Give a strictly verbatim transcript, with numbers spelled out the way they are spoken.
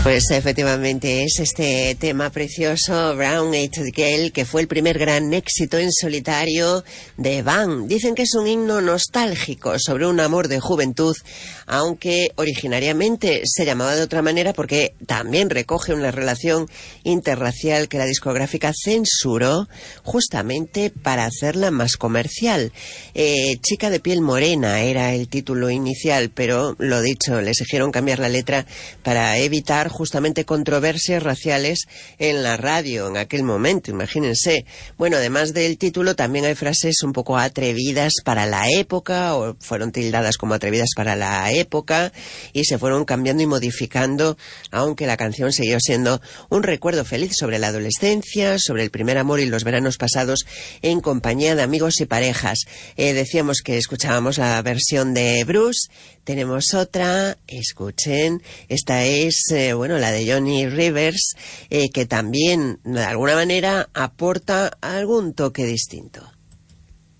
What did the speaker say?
Pues efectivamente es este tema precioso, Brown Eyed Girl, que fue el primer gran éxito en solitario de Van. Dicen que es un himno nostálgico sobre un amor de juventud, aunque originariamente se llamaba de otra manera porque también recoge una relación interracial que la discográfica censuró justamente para hacerla más comercial. Eh, Chica de piel morena era el título inicial, pero lo dicho, le exigieron cambiar la letra para evitar justamente controversias raciales en la radio en aquel momento, imagínense. Bueno, además del título también hay frases un poco atrevidas para la época, o fueron tildadas como atrevidas para la época, y se fueron cambiando y modificando, aunque la canción siguió siendo un recuerdo feliz sobre la adolescencia, sobre el primer amor y los veranos pasados en compañía de amigos y parejas. Eh, decíamos que escuchábamos la versión de Bruce, tenemos otra, escuchen, esta es, eh, bueno, la de Johnny Rivers, eh, que también, de alguna manera, aporta algún toque distinto.